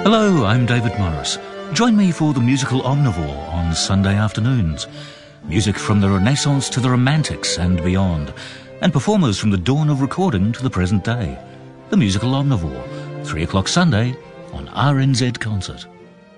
Hello, I'm David Morris. Join me for the musical Omnivore on Sunday afternoons. Music from the Renaissance to the Romantics and beyond, and performers from the dawn of recording to the present day. The musical Omnivore, 3 o'clock Sunday on RNZ Concert.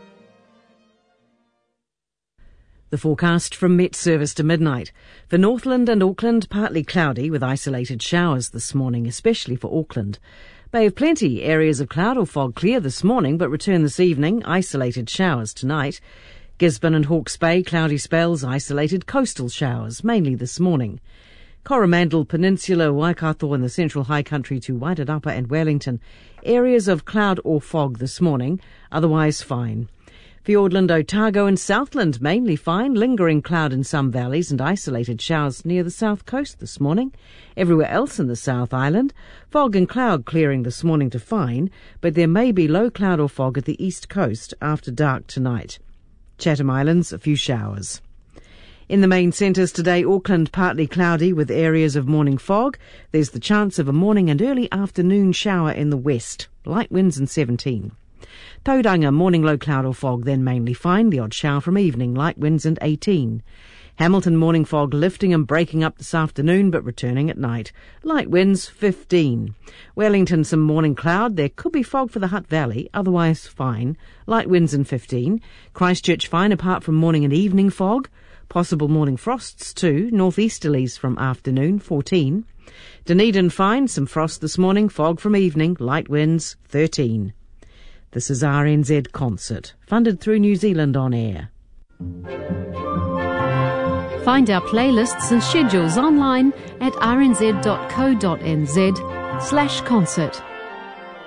The forecast from Met Service to midnight. For Northland and Auckland, partly cloudy with isolated showers this morning, especially for Auckland. Bay of Plenty, areas of cloud or fog clear this morning but return this evening, isolated showers tonight. Gisborne and Hawke's Bay, cloudy spells, isolated coastal showers, mainly this morning. Coromandel Peninsula, Waikato and the Central High Country to Wairarapa and Wellington, areas of cloud or fog this morning, otherwise fine. Fiordland, Otago and Southland, mainly fine, lingering cloud in some valleys and isolated showers near the south coast this morning. Everywhere else in the South Island, fog and cloud clearing this morning to fine, but there may be low cloud or fog at the east coast after dark tonight. Chatham Islands, a few showers. In the main centres today, Auckland partly cloudy with areas of morning fog. There's the chance of a morning and early afternoon shower in the west. Light winds and 17. Tauranga, morning low cloud or fog, then mainly fine. The odd shower from evening, light winds and 18. Hamilton, morning fog lifting and breaking up this afternoon but returning at night. Light winds 15. Wellington, some morning cloud. There could be fog for the Hutt Valley, otherwise fine. Light winds and 15. Christchurch fine apart from morning and evening fog. Possible morning frosts too. Northeasterlies from afternoon 14. Dunedin fine, some frost this morning, fog from evening, light winds 13. This is RNZ Concert, funded through New Zealand On Air. Find our playlists and schedules online at rnz.co.nz/concert.